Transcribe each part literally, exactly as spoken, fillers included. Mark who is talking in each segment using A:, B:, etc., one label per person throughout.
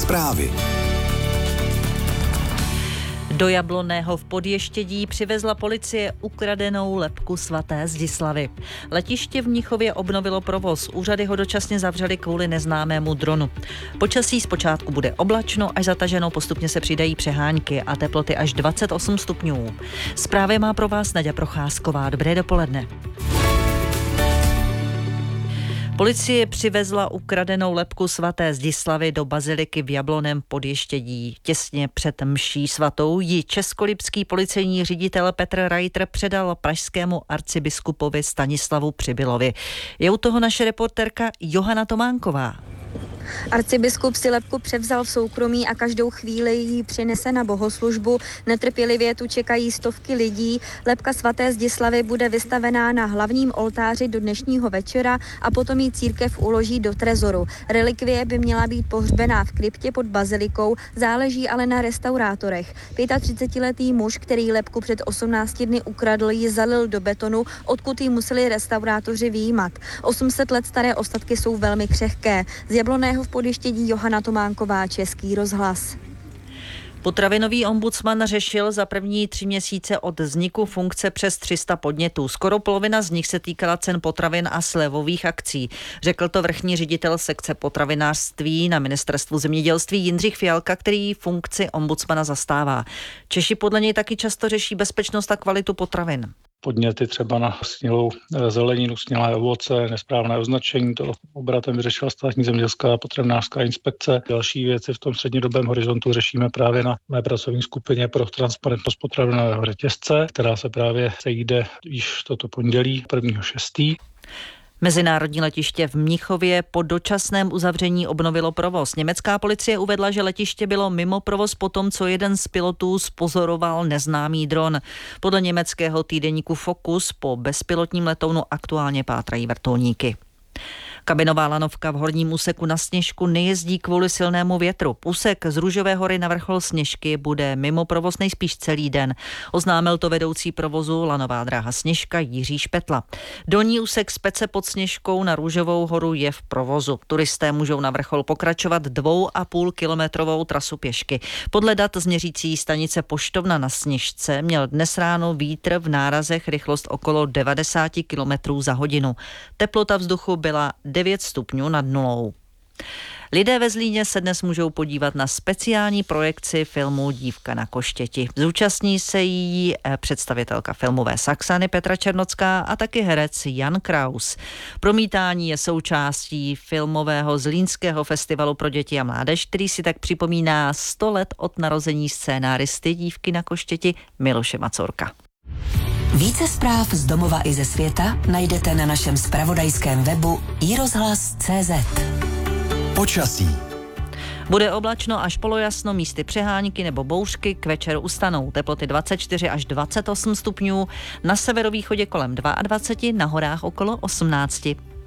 A: Zprávy.
B: Do Jablonného v Podještědí přivezla policie ukradenou lebku svaté Zdislavy. Letiště v Mnichově obnovilo provoz. Úřady ho dočasně zavřely kvůli neznámému dronu. Počasí zpočátku bude oblačno, až zataženo postupně se přidají přehánky a teploty až dvacet osm stupňů. Zprávy má pro vás Naďa Procházková. Dobré dopoledne. Policie přivezla ukradenou lebku svaté Zdislavy do baziliky v Jablonném Podještědí. Těsně před mší svatou ji českolipský policejní ředitel Petr Reiter předal pražskému arcibiskupovi Stanislavu Přibylovi. Je u toho naše reportérka Johana Tománková.
C: Arcibiskup si lebku převzal v soukromí a každou chvíli ji přinese na bohoslužbu. Netrpělivě tu čekají stovky lidí. Lebka svaté Zdislavy bude vystavená na hlavním oltáři do dnešního večera a potom ji církev uloží do trezoru. Relikvie by měla být pohřbená v kryptě pod bazilikou, záleží ale na restaurátorech. třicetiletý muž, který lebku před osmnácti dny ukradl, ji zalil do betonu, odkud ji museli restaurátoři vyjímat. osm set let staré ostatky jsou velmi křehké. Z Jablonného v Podještědí Johana Tománková, Český rozhlas.
B: Potravinový ombudsman řešil za první tři měsíce od vzniku funkce přes tři sta podnětů. Skoro polovina z nich se týkala cen potravin a slevových akcí. Řekl to vrchní ředitel sekce potravinářství na ministerstvu zemědělství Jindřich Fialka, který funkci ombudsmana zastává. Češi podle něj taky často řeší bezpečnost a kvalitu potravin.
D: Podněty třeba na snělou zeleninu, snělé ovoce, nesprávné označení, to obratem vyřešila státní zemědělská a potravinářská inspekce. Další věci v tom střednědobém horizontu řešíme právě na mé pracovní skupině pro transparentnost potravinového řetězce, která se právě sejde již toto pondělí prvního šestého
B: Mezinárodní letiště v Mnichově po dočasném uzavření obnovilo provoz. Německá policie uvedla, že letiště bylo mimo provoz po tom, co jeden z pilotů zpozoroval neznámý dron. Podle německého týdeníku Focus po bezpilotním letounu aktuálně pátrají vrtulníky. Kabinová lanovka v horním úseku na Sněžku nejezdí kvůli silnému větru. Úsek z Růžové hory na vrchol Sněžky bude mimo provoz nejspíš celý den. Oznámil to vedoucí provozu lanová dráha Sněžka Jiří Špetla. Dolní úsek z Pece pod Sněžkou na Růžovou horu je v provozu. Turisté můžou na vrchol pokračovat dvou a půl kilometrovou trasu pěšky. Podle dat z měřící stanice Poštovna na Sněžce měl dnes ráno vítr v nárazech rychlost okolo devadesát kilometrů za hodinu. Teplota vzduchu byla devět stupňů nad nulou. Lidé ve Zlíně se dnes můžou podívat na speciální projekci filmu Dívka na koštěti. Zúčastní se jí představitelka filmové Saxany Petra Černocká a taky herec Jan Kraus. Promítání je součástí filmového Zlínského festivalu pro děti a mládež, který si tak připomíná sto let od narození scénáristy Dívky na koštěti Miloše Macorka.
E: Více zpráv z domova i ze světa najdete na našem zpravodajském webu i rozhlas tečka cé zet.
A: Počasí.
B: Bude oblačno až polojasno, místy přehánky nebo bouřky, k večeru ustanou. Teploty dvacet čtyři až dvacet osm stupňů, na severovýchodě kolem dvacet dva, na horách okolo osmnáct.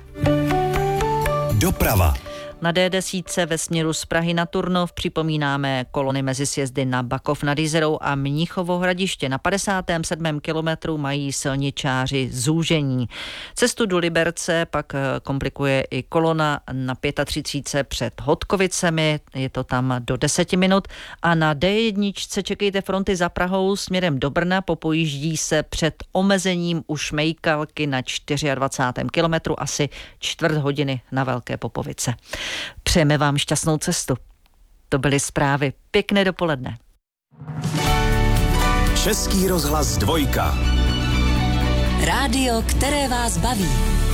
A: Doprava.
B: Na dé deset ve směru z Prahy na Turnov připomínáme kolony mezi sjezdy na Bakov nad Jizerou a Mnichovo Hradiště. Na padesátém sedmém kilometru mají silničáři zúžení. Cestu do Liberce pak komplikuje i kolona na třicet pět před Hodkovicemi, je to tam do deseti minut. A na dé jedna čekejte fronty za Prahou směrem do Brna, popojíždí se před omezením u Šmejkalky na dvacátém čtvrtém kilometru asi čtvrt hodiny na Velké Popovice. Přejeme vám šťastnou cestu. To byly zprávy. Pěkné dopoledne.
A: Český rozhlas dvojka.
E: Rádio, které vás baví.